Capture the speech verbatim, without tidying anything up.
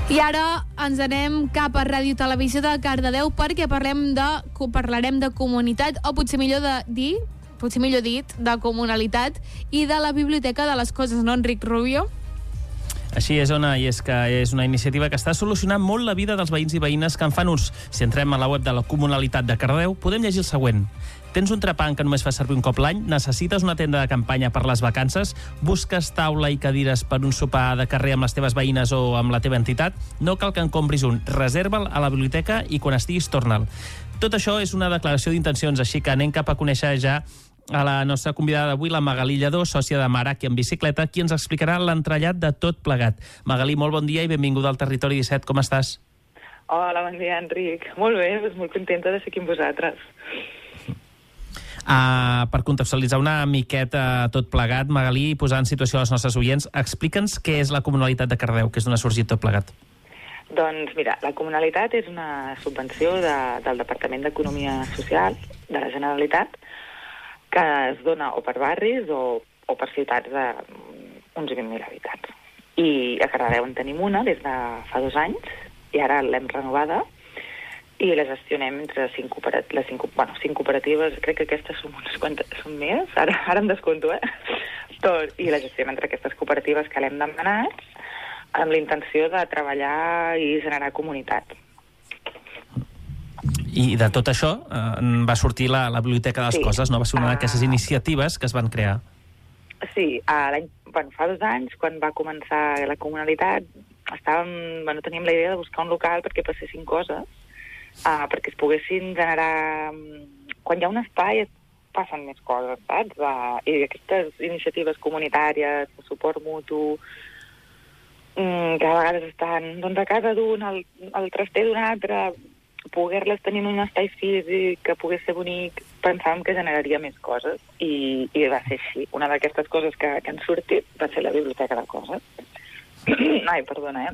I ara ens anem cap a Ràdio Televisió de Cardedeu perquè parlem de, parlarem de comunitat, o potser millor de dir, potser millor dit, de comunalitat i de la Biblioteca de les Coses, no, Enric Rubio? Així és, Ona, i és que és una iniciativa que està solucionant molt la vida dels veïns i veïnes que en fan ús. Si entrem a la web de la Comunalitat de Cardedeu, podem llegir el següent. Tens un trepant que només fa servir un cop l'any? Necessites una tenda de campanya per les vacances? Busques taula i cadires per un sopar de carrer amb les teves veïnes o amb la teva entitat? No cal que en compris un. Reserva'l a la biblioteca i quan estiguis torna'l. Tot això és una declaració d'intencions, així que anem cap a conèixer ja a la nostra convidada d'avui, la Magalí Lledó, sòcia de Marac i en bicicleta, qui ens explicarà l'entrellat de tot plegat. Magalí, molt bon dia i benvinguda al Territori disset. Com estàs? Hola, bon dia, Enric. Molt bé, doncs molt contenta de ser aquí amb vosaltres. Uh, per contextualitzar una miqueta tot plegat, Magalí, i posar en situació els nostres oients, explica'ns què és la Comunalitat de Cardedeu, que és d'on ha sorgit tot plegat. Doncs mira, la Comunalitat és una subvenció de, del Departament d'Economia Social de la Generalitat que es dona o per barris o, o per ciutats d'uns vint mil habitants. I a Cardedeu en tenim una des de fa dos anys i ara l'hem renovada i la gestionem entre cinc, cooperat les cinc, bueno, cinc cooperatives, crec que aquestes són unes quantes, són més, ara, ara em descompto, eh? Tot, i la gestionem entre aquestes cooperatives que l'hem demanat amb la intenció de treballar i generar comunitat. I de tot això eh, va sortir la, la Biblioteca de les sí. Coses, no? Va ser una d'aquestes iniciatives que es van crear. Sí, l'any, bueno, fa dos anys, quan va començar la Comunalitat, estàvem, bueno, teníem la idea de buscar un local perquè passessin coses, Uh, perquè es poguessin generar... Quan hi ha un espai es passen més coses, saps? Uh, I aquestes iniciatives comunitàries, de suport mutu, um, que a vegades estan doncs, a casa d'un, al, al traster d'un altre, poder-les tenir en un espai físic que pogués ser bonic, pensàvem que generaria més coses, i, i va ser així. Una d'aquestes coses que, que han sortit va ser la Biblioteca de Coses. Ai, perdona, eh?